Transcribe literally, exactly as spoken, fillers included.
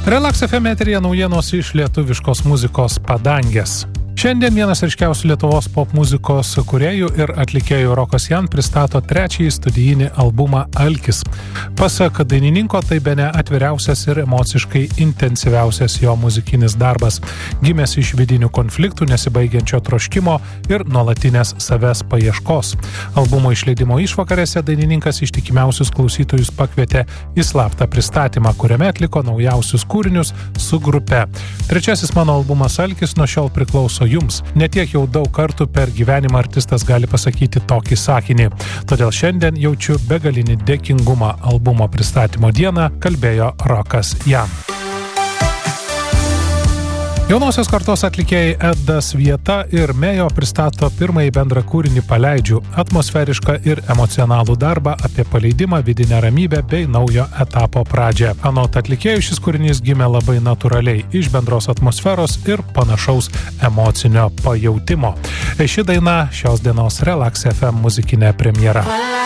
Relax F M eteryje naujienos iš lietuviškos muzikos padangės. Šiandien vienas ryškiausių Lietuvos pop muzikos kūrėjų ir atlikėjų Rokas Jan pristato trečiąjį studijinį albumą Alkis. Pasak dainininko, tai bene atviriausias ir emociškai intensyviausias jo muzikinis darbas, gimęs iš vidinių konfliktų, nesibaigiančio troškimo ir nuolatinės savęs paieškos. Albumo išleidimo išvakarėse dainininkas ištikimiausius klausytojus pakvietė į slaptą pristatymą, kuriame atliko naujausius kūrinius su grupe. Trečiasis mano albumas Alkis nuo šiol priklauso jums. Netiek jau daug kartų per gyvenimą artistas gali pasakyti tokį sakinį. Todėl šiandien jaučiu begalinį dėkingumą albumo pristatymo dieną, kalbėjo Rokas Jan. Jaunosios kartos atlikėjai Edas Vieta ir Mejo pristato pirmąjį bendrą kūrinį Paleidžiu, atmosferišką ir emocionalų darbą apie paleidimą, vidinę ramybę bei naujo etapo pradžią. Anot atlikėjų šis kūrinys gimė labai natūraliai, iš bendros atmosferos ir panašaus emocinio pajautimo. Ši daina šios dienos Relax F M muzikinė premjera.